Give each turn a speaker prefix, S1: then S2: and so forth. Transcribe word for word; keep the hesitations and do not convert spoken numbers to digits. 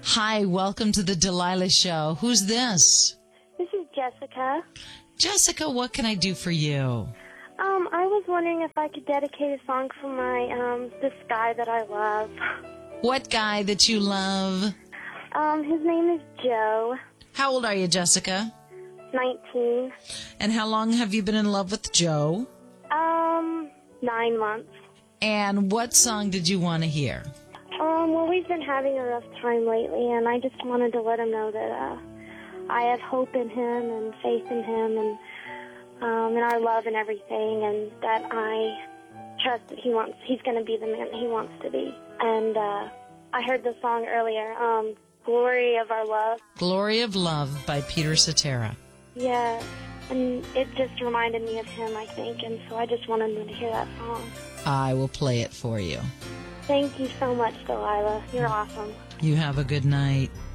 S1: Hi, welcome to the Delilah Show. Who's this?
S2: This is Jessica.
S1: Jessica, what can I do for you?
S2: Um, I was wondering if I could dedicate a song for my, um, this guy that I love.
S1: What guy that you love?
S2: Um, his name is Joe.
S1: How old are you, Jessica?
S2: nineteen.
S1: And how long have you been in love with Joe?
S2: Um, nine months.
S1: And what song did you want to hear?
S2: Um, well, we've been having a rough time lately, and I just wanted to let him know that, uh, I have hope in him and faith in him and, um, and our love and everything, and that I trust that he wants, he's going to be the man that he wants to be. And, uh, I heard the song earlier, um, Glory of Our Love.
S1: Glory of Love by Peter Cetera.
S2: Yeah, and it just reminded me of him, I think, and so I just wanted him to hear that song.
S1: I will play it for you.
S2: Thank you so much, Delilah. You're awesome.
S1: You have a good night.